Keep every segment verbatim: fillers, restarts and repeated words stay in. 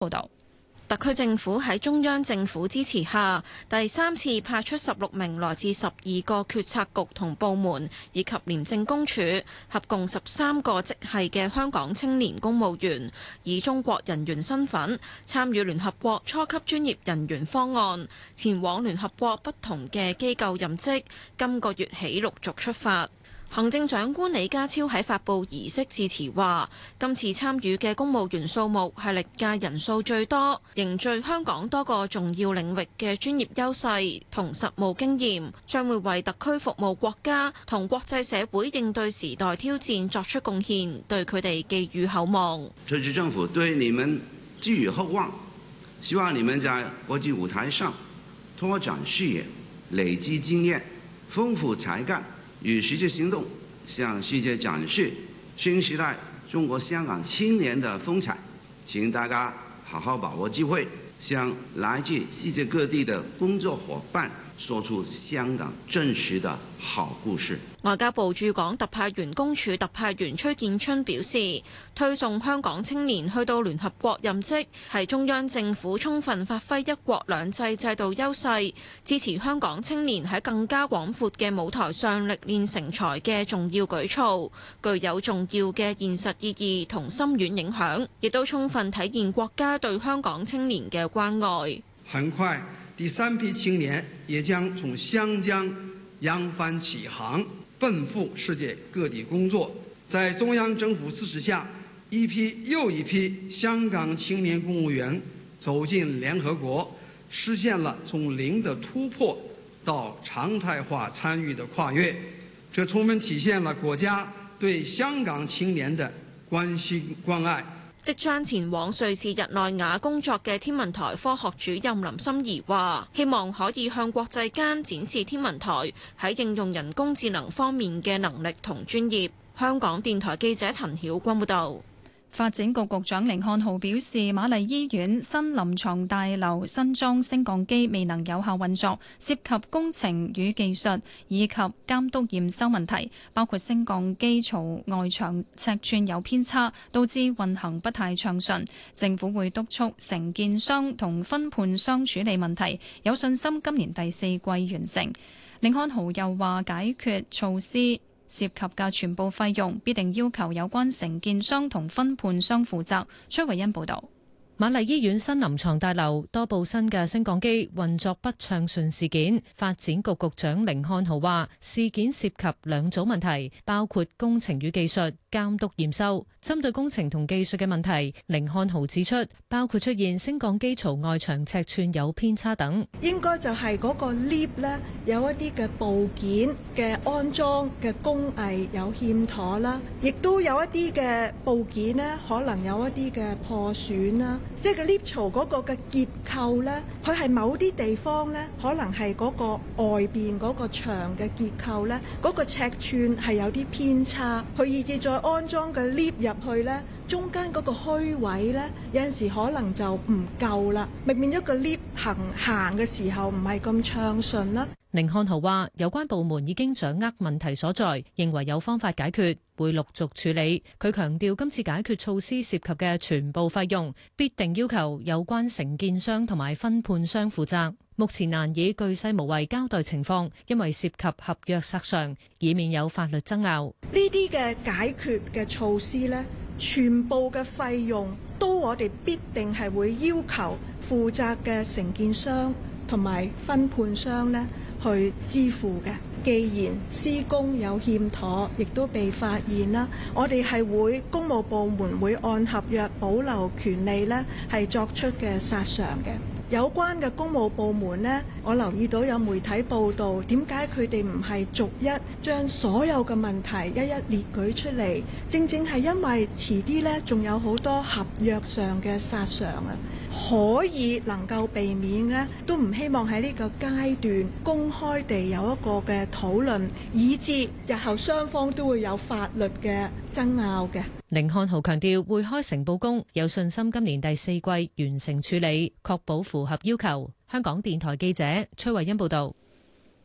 報道。 特區政府喺中央政府支持下，第三次派出十六名來自十二個決策局同部門以及廉政公署，合共十三個職系嘅香港青年公務員，以中國人員身份參與聯合國初級專業人員方案，前往聯合國不同嘅機構任職，今個月起陸續出發。行政長官李家超喺發佈儀式致辭話，今次參與嘅公務員數目係歷屆人數最多，凝聚香港多個重要領域嘅專業優勢同實務經驗，將會為特區服務國家同國際社會應對時代挑戰作出貢獻，對佢哋寄予厚望。 特區政府對你們寄予厚望，希望你們在國際舞台上拓展視野、累積經驗、豐富才幹，與實際行動向世界展示新時代中國香港青年的風采。請大家好好把握機會，向來自世界各地的工作夥伴說出香港真實的好故事。 外交部駐港特派員公署特派員崔建春表示，推送香港青年去到聯合國任職，係中央政府充分發揮一國兩制制度優勢，支持香港青年喺更加廣闊嘅舞台上歷練成才嘅重要舉措，具有重要嘅現實意義同深遠影響，亦都充分體現國家對香港青年嘅關愛。 很快，第三批青年也將從湘江揚帆起航，奔赴世界各地工作。在中央政府支持下，一批又一批香港青年公務員走進聯合國，實現了從零的突破到常態化參與的跨越。這充分體現了國家對香港青年的關心關愛。 即將前往瑞士日內瓦工作嘅天文台科學主任林心怡話，希望可以向國際間展示天文台喺應用人工智能方面嘅能力同專業。香港電台記者陳曉君報導。 發展局局長甯漢豪表示，瑪麗醫院新臨床大樓新裝升降機未能有效運作，涉及工程與技術以及監督驗收問題，包括升降機槽外牆尺寸有偏差，導致運行不太暢順。政府會督促承建商同分判商處理問題，有信心今年第四季完成。甯漢豪又話，解決措施涉及嘅全部費用必定要求有關承建商同分判商負責。崔慧欣報導。 瑪麗醫院新臨床大樓多部新嘅升降機運作不暢順事件，發展局局長甯漢豪話，事件涉及兩組問題，包括工程與技術、監督驗收。針對工程同技術嘅問題，甯漢豪指出，包括出現升降機槽外牆尺寸有偏差等。 應該就係嗰個 lift 咧，有一啲嘅部件嘅安裝嘅工藝有欠妥啦，亦都有一啲嘅部件呢，可能有一啲嘅破損啦。即係個 lift 槽嗰個嘅結構咧，佢係某啲地方咧，可能係嗰個外邊嗰個牆嘅結構咧，嗰個尺寸係有啲偏差，佢以至再安裝嘅 lift 入去咧，中間嗰個虛位咧，有陣時可能就唔夠啦，咪變咗個 lift 行行嘅時候唔係咁暢順啦。 甯漢豪話：有關部門已經掌握問題所在，認為有方法解決，會陸續處理。佢強調今次解決措施涉及嘅全部費用，必定要求有關承建商同埋分判商負責。目前難以巨細無遺交代情況，因為涉及合約索償，以免有法律爭拗。 呢啲嘅解決嘅措施呢，全部嘅費用都我哋必定係會要求負責嘅承建商同埋分判商呢去支付嘅。既然施工有欠妥，亦都被發現啦，我哋係會公務部門會按合約保留權利呢係作出嘅索償嘅。有關嘅公務部門呢，我留意到有媒體報道，點解佢哋唔係逐一將所有嘅問題一一列舉出嚟？正正係因為遲啲呢仲有好多合約上嘅索償啊，可以能夠避免呢，都唔希望喺呢個階段公開地有一個嘅討論，以致日後雙方都會有法律嘅爭拗嘅。 甯漢豪強調會開誠佈公，有信心今年第四季完成處理，確保符合要求。香港電台記者崔慧欣報道。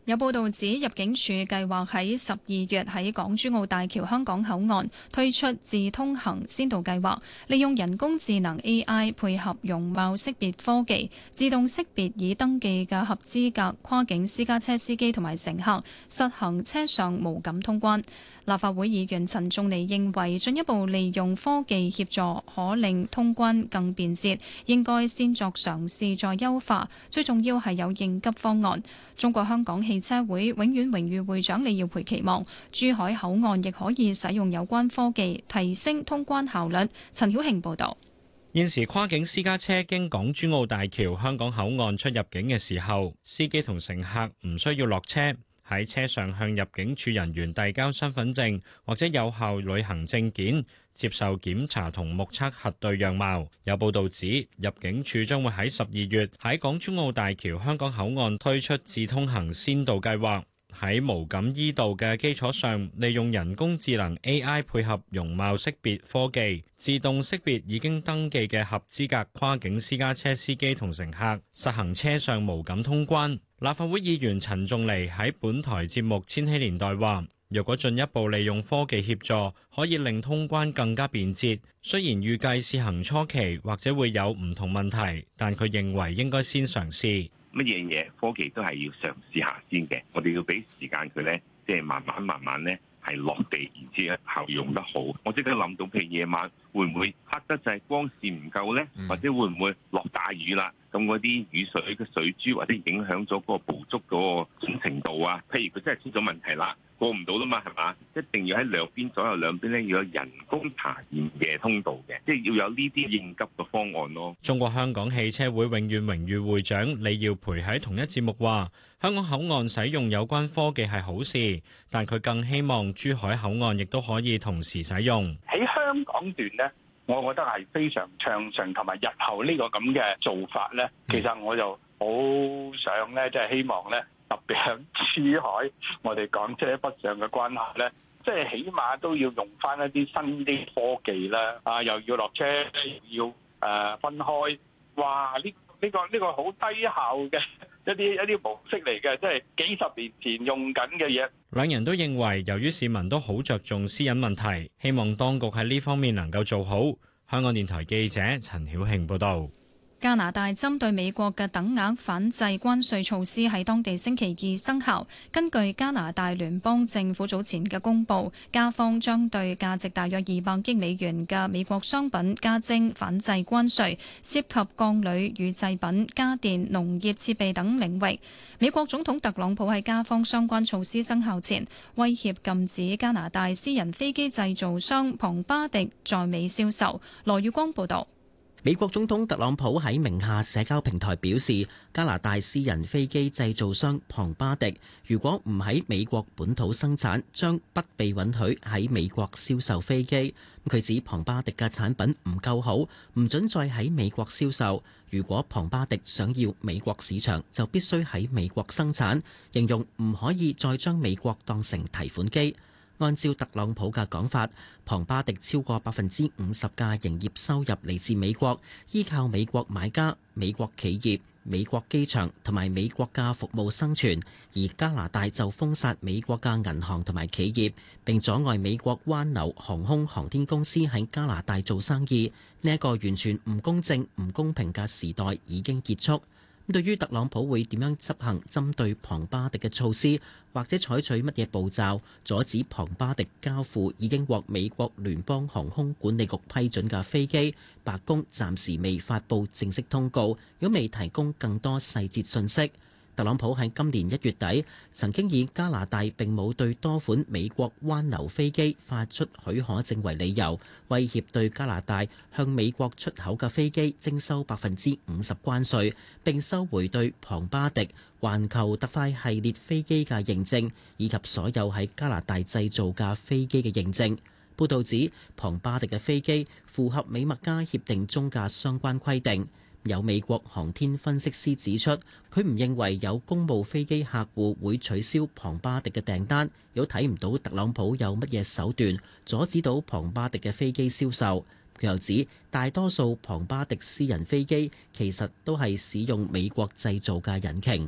有報道指，入境處計劃喺十二月喺港珠澳大橋香港口岸推出智通行先導計劃，利用人工智能 A I 配合容貌識別科技，自動識別已登記嘅合資格跨境私家車司機同埋乘客，實行車上無感通關。立法會議員陳仲尼認為，進一步利用科技協助可令通關更便捷，應該先作嘗試再優化，最重要係有應急方案。中國香港汽車會永遠榮譽會長李耀培期望珠海口岸亦可以使用有關科技，提升通關效率。陳曉慶報導。 現時跨境私家車經港珠澳大橋香港口岸出入境嘅時候，司機同乘客唔需要落車，喺車上向入境處人員遞交身份證或者有效旅行證件，接受檢查同目測核對樣貌。有報道指，入境處將會喺十二月喺港珠澳大橋香港口岸推出智通行先導計劃，喺無感依度嘅基礎上，利用人工智能 A I 配合容貌識別科技，自動識別已經登記嘅合資格跨境私家車司機同乘客，實行車上無感通關。立法會議員陳仲尼喺本台節目《千禧年代》話，若果進一步利用科技協助，可以令通關更加便捷。雖然預計試行初期或者會有唔同問題，但佢認為應該先嘗試。 乜嘢嘢科技都係要嘗試下先嘅，我哋要俾時間佢咧，即係慢慢慢慢咧係落地，然之後效用得好。我即刻諗到，譬如夜晚會唔會黑得就係光線唔夠咧，或者會唔會落大雨啦？咁嗰啲雨水嘅水珠或者影響咗嗰個捕捉嗰個準程度啊？譬如佢真係出咗問題啦，過唔到啦嘛，係嘛？一定要喺兩邊左右兩邊咧要有人工查驗嘅通道嘅，即係要有呢啲應急嘅方案咯。 中國香港汽車會永遠榮譽會長李耀培喺同一節目話，香港口岸使用有關科技係好事，但佢更希望珠海口岸亦都可以同時使用。 喺香港段呢，我覺得係非常暢順，同埋日後呢個咁嘅做法呢，其實我就好想呢，即係希望呢，特別喺珠海，我哋港車北上嘅關係呢，即係起碼都要用翻一啲新啲科技啦。啊，又要落車，要誒、呃、分開。哇！呢、呢、呢個呢、呢個好低效嘅一啲一啲模式嚟嘅，即係幾十年前用緊嘅嘢。 兩人都認為，由於市民都好着重私隱問題，希望當局喺呢方面能夠做好。香港電台記者陳曉慶報導。 加拿大針對美國嘅等額反制關稅措施喺當地星期二生效。根據加拿大聯邦政府早前嘅公佈，加方將對價值大約二百億美元嘅美國商品加徵反制關稅，涉及鋼鋁與製品、家電、農業設備等領域。美國總統特朗普喺加方相關措施生效前，威脅禁止加拿大私人飛機製造商龐巴迪在美銷售。羅宇光報導。 美國總統特朗普喺名下社交平台表示，加拿大私人飛機製造商龐巴迪如果唔喺美國本土生產，將不被允許喺美國銷售飛機。佢指龐巴迪嘅產品唔夠好，唔准再喺美國銷售。如果龐巴迪想要美國市場，就必須喺美國生產，形容唔可以再將美國當成提款機。按照特朗普嘅講法，龐巴迪超過百分之五十嘅營業收入嚟自美國，依靠美國買家、美國企業、美國機場同埋美國嘅服務生存，而加拿大就封殺美國嘅銀行同埋企業，並阻礙美國灣流航空航天公司喺加拿大做生意。呢一個完全唔公正、唔公平嘅時代已經結束。對於特朗普會點樣執行針對龐巴迪嘅措施，或者採取乜嘢步驟阻止龐巴迪交付已經獲美國聯邦航空管理局批准嘅飛機，白宮暫時未發布正式通告，亦未提供更多細節信息。特朗普喺今年一月底曾經以加拿大並冇對多款美國灣流飛機發出許可證為理由，威脅對加拿大向美國出口嘅飛機徵收百分之五十關稅，並收回對龐巴迪、環球特快系列飛機嘅認證，以及所有喺加拿大製造嘅飛機嘅認證。報導指，龐巴迪嘅飛機符合美墨加協定中嘅相關規定。有美國航天分析師指出，佢唔認為有公務飛機客戶會取消龐巴迪嘅訂單，亦都睇唔到特朗普有乜嘢手段阻止到龐巴迪嘅飛機銷售。佢又指，大多數龐巴迪私人飛機其實都係使用美國製造嘅引擎。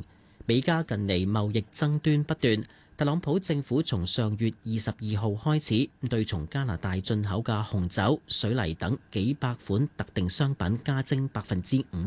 美加近嚟貿易爭端不斷，特朗普政府從上月二十二號開始對從加拿大進口嘅紅酒、水泥等幾百款特定商品加徵百分之五